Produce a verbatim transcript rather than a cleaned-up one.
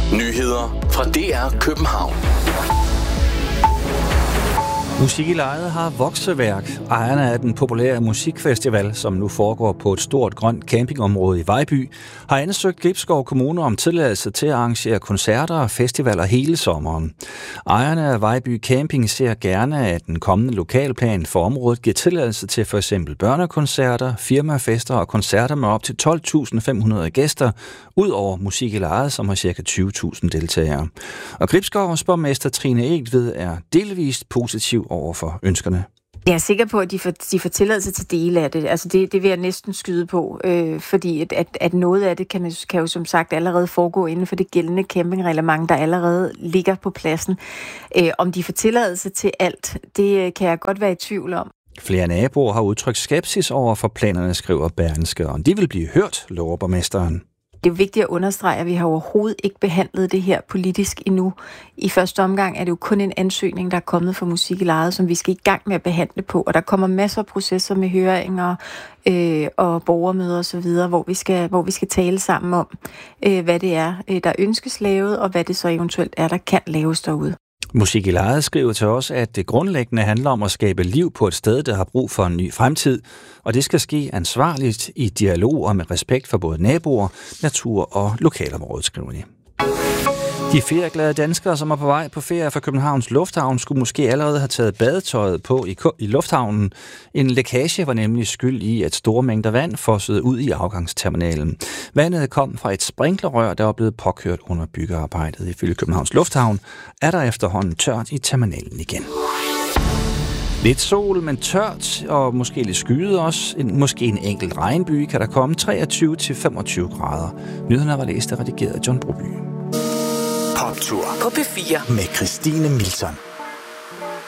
Nyheder fra D R København. Musik i Lejet har vokseværk. Ejerne af den populære musikfestival, som nu foregår på et stort grønt campingområde i Vejby, har ansøgt Gribskov Kommune om tilladelse til at arrangere koncerter og festivaler hele sommeren. Ejerne af Vejby Camping ser gerne, at den kommende lokalplan for området giver tilladelse til for eksempel børnekoncerter, firmafester og koncerter med op til tolv tusind fem hundrede gæster, ud over Musik i Lejet, som har ca. tyve tusind deltagere. Og Gribskovs borgmester Trine Egtved er delvist positiv over for ønskerne. Jeg er sikker på, at de får, de får tilladelse til dele af det. Altså det, det vil jeg næsten skyde på, øh, fordi at, at, at noget af det kan, kan jo som sagt allerede foregå inden for det gældende campingreglement, der allerede ligger på pladsen. Øh, om de får tilladelse til alt, det kan jeg godt være i tvivl om. Flere naboer har udtrykt skepsis over for planerne, skriver Berlingske, og de vil blive hørt, lover borgmesteren. Det er vigtigt at understrege, at vi har overhovedet ikke behandlet det her politisk endnu. I første omgang er det jo kun en ansøgning, der er kommet fra Musik i Lejet, som vi skal i gang med at behandle på. Og der kommer masser af processer med høringer øh, og borgermøder osv., hvor vi skal, hvor vi skal tale sammen om, øh, hvad det er, der ønskes lavet, og hvad det så eventuelt er, der kan laves derude. Musik i Lejet skriver til os, at det grundlæggende handler om at skabe liv på et sted, der har brug for en ny fremtid, og det skal ske ansvarligt i dialog og med respekt for både naboer, natur og lokalområdet, skriver de. De ferieglade danskere, som er på vej på ferie fra Københavns Lufthavn, skulle måske allerede have taget badetøjet på i, i lufthavnen. En lækage var nemlig skyld i, at store mængder vand fossede ud i afgangsterminalen. Vandet kom fra et sprinklerrør, der var blevet påkørt under byggearbejdet. Ifølge Københavns Lufthavn er der efterhånden tørt i terminalen igen. Lidt sol, men tørt, og måske lidt skyet også. En, måske en enkelt regnby kan der komme treogtyve til femogtyve grader. Nyhederne var læst og redigeret af John Broby. Poptur på P fire med Christine Milton.